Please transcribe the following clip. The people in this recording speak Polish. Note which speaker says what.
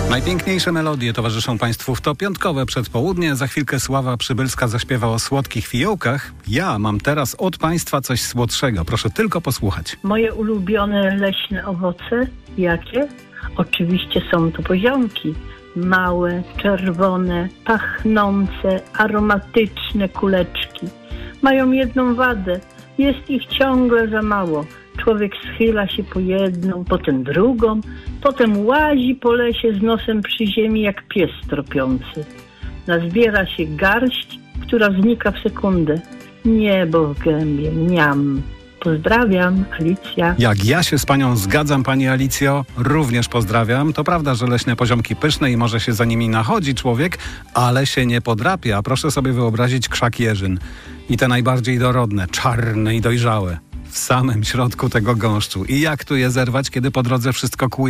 Speaker 1: Najpiękniejsze melodie towarzyszą Państwu w to piątkowe przedpołudnie. Za chwilkę Sława Przybylska zaśpiewa o słodkich fiołkach. Ja mam teraz od Państwa coś słodszego. Proszę tylko posłuchać.
Speaker 2: Moje ulubione leśne owoce, jakie? Oczywiście są to poziomki. Małe, czerwone, pachnące, aromatyczne kuleczki. Mają jedną wadę. Jest ich ciągle za mało. Człowiek schyla się po jedną, potem drugą, potem łazi po lesie z nosem przy ziemi jak pies tropiący. Nazbiera się garść, która znika w sekundę. Niebo w gębie, niam. Pozdrawiam, Alicja.
Speaker 1: Jak ja się z Panią zgadzam, Pani Alicjo, również pozdrawiam. To prawda, że leśne poziomki pyszne i może się za nimi nachodzi człowiek, ale się nie podrapia. Proszę sobie wyobrazić krzak jeżyn. I te najbardziej dorodne, czarne i dojrzałe. W samym środku tego gąszczu. I jak tu je zerwać, kiedy po drodze wszystko kłuje?